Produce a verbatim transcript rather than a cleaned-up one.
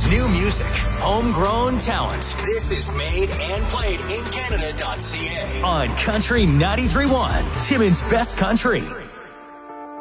New music, homegrown talent. This is made and played in Canada dot C A on Country ninety-three point one, Timmins Best Country.